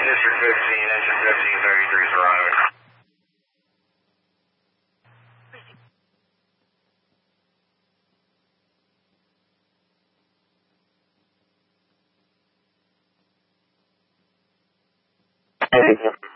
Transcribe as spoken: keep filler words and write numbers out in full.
District fifteen, engine fifteen thirty-three is arriving. Thank you.